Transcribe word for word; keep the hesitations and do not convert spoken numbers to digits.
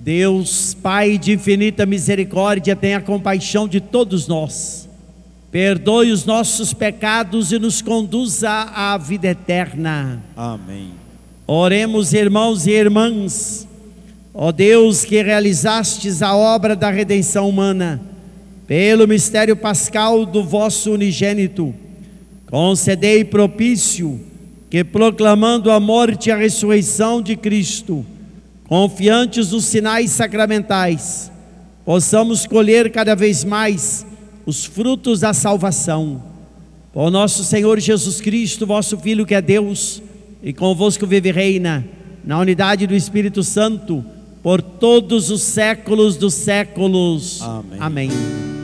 Deus, Pai de infinita misericórdia, tenha compaixão de todos nós, perdoe os nossos pecados e nos conduza à vida eterna. Amém. Oremos, irmãos e irmãs. Ó Deus, que realizastes a obra da redenção humana pelo mistério pascal do vosso unigênito, concedei propício que, proclamando a morte e a ressurreição de Cristo, confiantes dos sinais sacramentais, possamos colher cada vez mais os frutos da salvação. Por nosso Senhor Jesus Cristo, vosso Filho, que é Deus, e convosco vive e reina, na unidade do Espírito Santo, por todos os séculos dos séculos. Amém. Amém.